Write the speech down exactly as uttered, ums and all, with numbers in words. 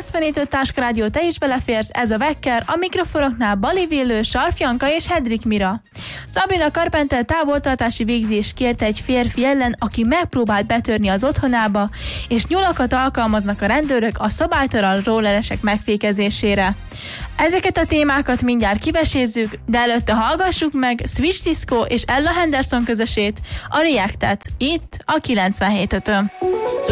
kilencvenhét öt Táskarádió, te is beleférsz, ez a Vekker, a mikrofonoknál Bali Villő, Sarf Janka és Hedrik Mira. Sabrina Carpenter távoltartási végzést kért egy férfi ellen, aki megpróbált betörni az otthonába, és nyulakat alkalmaznak a rendőrök a szabálytalan rolleresek megfékezésére. Ezeket a témákat mindjárt kivesézzük, de előtte hallgassuk meg Switch Disco és Ella Henderson közösét, a Reactet, itt a kilencvenhét ötön.